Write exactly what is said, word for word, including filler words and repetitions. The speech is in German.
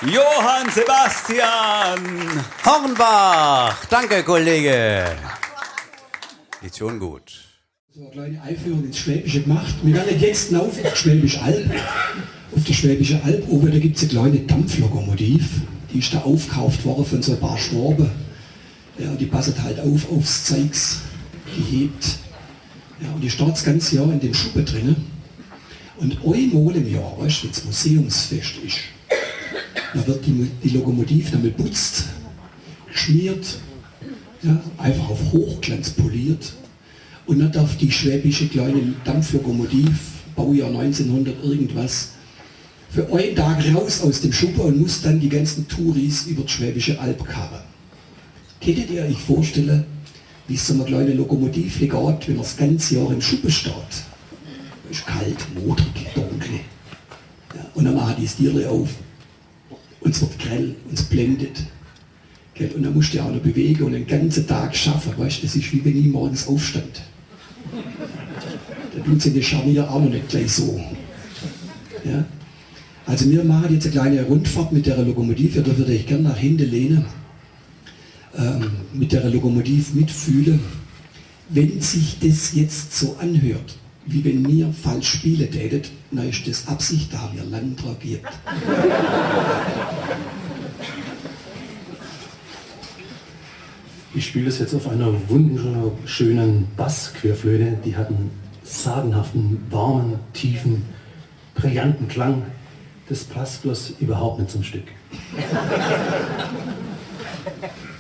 Johann Sebastian Hornbach. Danke, Kollege. Geht schon gut. So eine kleine Einführung ins Schwäbische gemacht. Wir werden jetzt auf die Schwäbische Alb. Auf der Schwäbische Alb oben, da gibt es eine kleine Dampflokomotiv. Die ist da aufgekauft worden von so ein paar Schwaben. Ja, die passt halt auf aufs Zeugs. Die hebt. Ja, und die steht das ganze Jahr in dem Schuppen drin. Und einmal im Jahr, weißt du, wenn das Museumsfest ist, da wird die, die Lokomotive damit putzt, geschmiert, ja, einfach auf Hochglanz poliert. Und dann darf die schwäbische kleine Dampflokomotive, Baujahr neunzehnhundert irgendwas, für einen Tag raus aus dem Schuppen und muss dann die ganzen Touris über die Schwäbische Alb karren. Könntet ihr euch vorstellen, wie so eine kleine Lokomotive geht, wenn er das ganze Jahr im Schuppen steht? Es ist kalt, modrig, dunkel. Ja, und dann machen die das Tierchen auf. Und es wird grell und es blendet. Und dann musst du ja auch noch bewegen und den ganzen Tag schaffen. Weißt du, das ist wie wenn ich morgens aufstand. Da tut sie die Scharnier auch noch nicht gleich so. Ja? Also wir machen jetzt eine kleine Rundfahrt mit der Lokomotive. Da würde ich gerne nach hinten lehnen. Ähm, mit der Lokomotive mitfühlen. Wenn sich das jetzt so anhört, wie wenn wir falsch spielen tätet, dann ist das Absicht, da haben wir lang dran gehabt. Ich spiele es jetzt auf einer wunderschönen Bassquerflöte. Die hat einen sagenhaften, warmen, tiefen, brillanten Klang. Das passt bloß überhaupt nicht zum Stück.